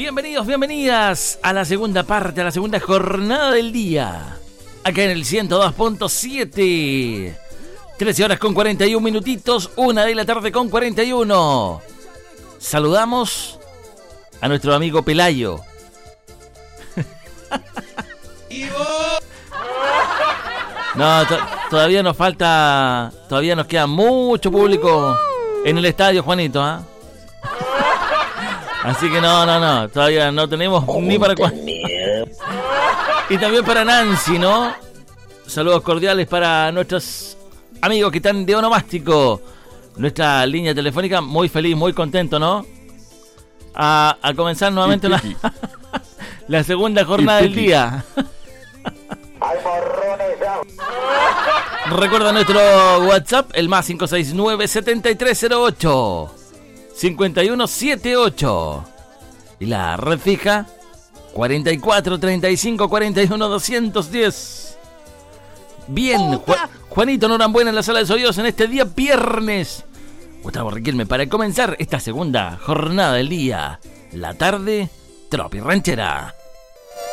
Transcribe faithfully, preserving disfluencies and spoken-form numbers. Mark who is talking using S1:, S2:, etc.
S1: Bienvenidos, bienvenidas a la segunda parte, a la segunda jornada del día. Acá en el ciento dos punto siete. trece horas con cuarenta y un minutitos, una de la tarde con cuarenta y uno. Saludamos a nuestro amigo Pelayo. No, to- todavía nos falta, todavía nos queda mucho público en el estadio, Juanito, ¿ah? ¿eh? Así que no, no, no, todavía no tenemos ni para cuándo. Y también para Nancy, ¿no? Saludos cordiales para nuestros amigos que están de Onomástico. Nuestra línea telefónica, muy feliz, muy contento, ¿no? A, a comenzar nuevamente la, la segunda jornada del día. Recuerda nuestro WhatsApp, el más cinco seis nueve, siete tres cero ocho, cinco uno siete ocho. Y la red fija, cuarenta y cuatro, treinta y cinco, cuarenta y uno, doscientos diez. Bien, Ju- Juanito Norambuena en la sala de sonidos en este día viernes. Gustavo Riquelme para comenzar esta segunda jornada del día. La tarde, tropi ranchera.